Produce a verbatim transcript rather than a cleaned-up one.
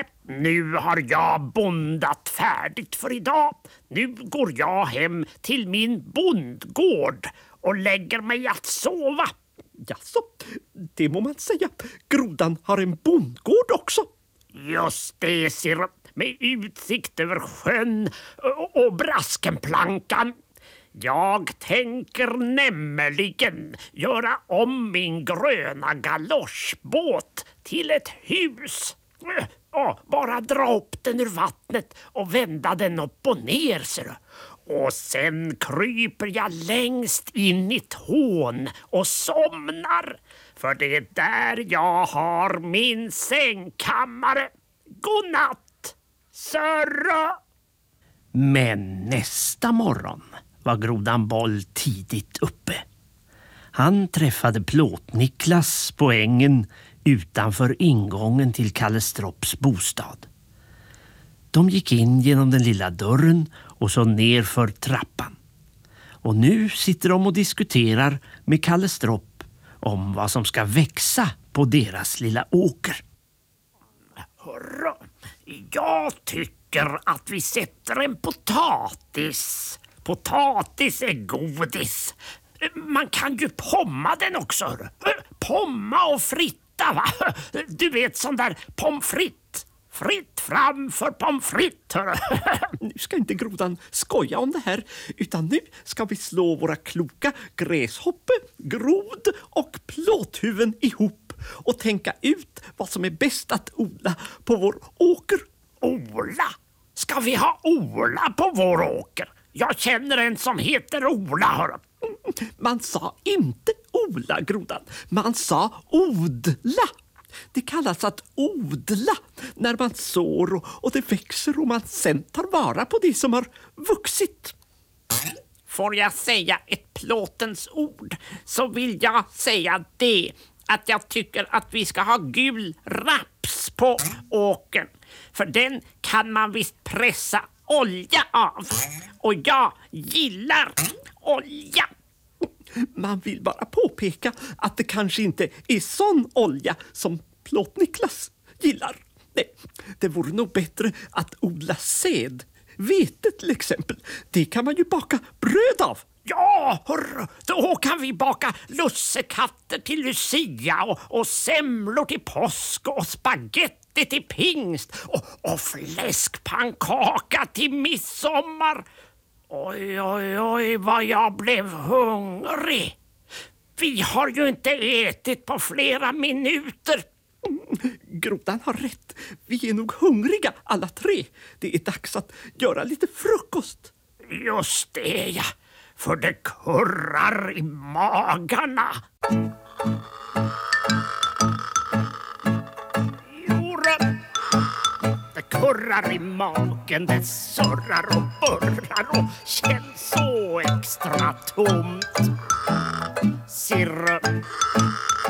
Nej, nu har jag bondat färdigt för idag. Nu går jag hem till min bondgård och lägger mig att sova. Jaså, det må man säga. Grodan har en bondgård också. Just det, ser du. Med utsikt över sjön och, och Braskenplankan. Jag tänker nämligen göra om min gröna galoschbåt till ett hus. Ja, bara dra upp den ur vattnet och vända den upp och ner, ser du. Och sen kryper jag längst in i tån och somnar. För det är där jag har min sängkammare. Godnatt, Sörre! Men nästa morgon var grodan Boll tidigt uppe. Han träffade Plåt-Niklas på ängen utanför ingången till Kalle Stropps bostad. De gick in genom den lilla dörren och så ner för trappan. Och nu sitter de och diskuterar med Kalle Stropp om vad som ska växa på deras lilla åker. Hurra, jag tycker att vi sätter en potatis. Potatis är godis. Man kan ju pomma den också. Pomma och fritta, va? Du vet, sån där pommes frites. Fritt fram för pommes frites. Nu ska inte grodan skoja om det här, utan nu ska vi slå våra kloka gräshoppe, grod och plåthuven ihop och tänka ut vad som är bäst att odla på vår åker. Ola? Ska vi ha Ola på vår åker? Jag känner en som heter Ola, hör. Man sa inte odla, grodan. Man sa odla. Det kallas att odla när man sår och, och det växer och man sen tar vara på det som har vuxit. Får jag säga ett plåtens ord, så vill jag säga det att jag tycker att vi ska ha gul raps på åkern. För den kan man visst pressa olja av. Och jag gillar olja. Man vill bara påpeka att det kanske inte är sån olja som Plåt-Niklas gillar. Nej, det vore nog bättre att odla säd. Vete till exempel, det kan man ju baka bröd av. Ja, hörru, då kan vi baka lussekatter till Lucia och, och semlor till påsk och spaghetti till pingst och, och fläskpannkaka till midsommar. Oj, oj, oj, vad jag blev hungrig. Vi har ju inte ätit på flera minuter. Grodan har rätt. Vi är nog hungriga alla tre. Det är dags att göra lite frukost. Just det, ja. För det kurrar i magarna. Jora. Det kurrar i magen, det surrar och burrar och känns så extra tomt. Sirre,